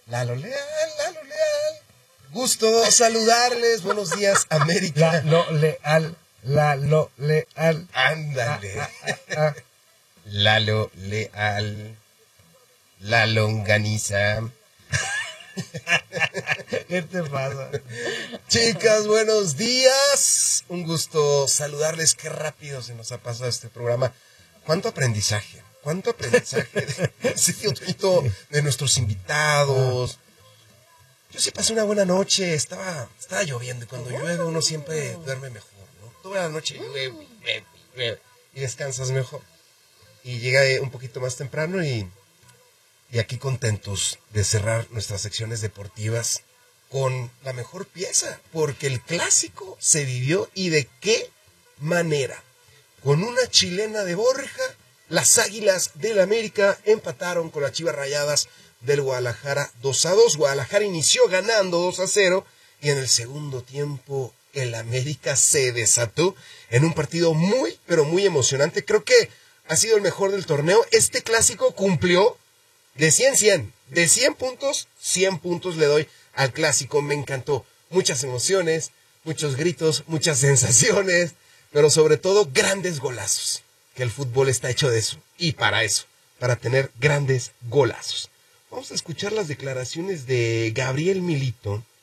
Lalo Leal. Gusto saludarles. Buenos días, América. Lalo Leal. Ándale. Lalo Leal. La longaniza. ¿Qué te pasa? Chicas, buenos días. Un gusto saludarles. Qué rápido se nos ha pasado este programa. ¿Cuánto aprendizaje? Sí, de nuestros invitados. Yo sí pasé una buena noche. Estaba lloviendo y cuando llueve uno siempre duerme mejor, ¿no? Toda la noche llueve y descansas mejor. Y llega un poquito más temprano y aquí contentos de cerrar nuestras secciones deportivas con la mejor pieza, porque el clásico se vivió y de qué manera. Con una chilena de Borja, las Águilas del América empataron con las Chivas Rayadas del Guadalajara 2-2. Guadalajara inició ganando 2-0 y en el segundo tiempo el América se desató en un partido muy, pero muy emocionante. Creo que ha sido el mejor del torneo. Este clásico cumplió de 100, de 100 puntos, 100 puntos le doy al clásico. Me encantó. Muchas emociones, muchos gritos, muchas sensaciones, pero sobre todo grandes golazos. Que el fútbol está hecho de eso. Y para eso, para tener grandes golazos. Vamos a escuchar las declaraciones de Gabriel Milito,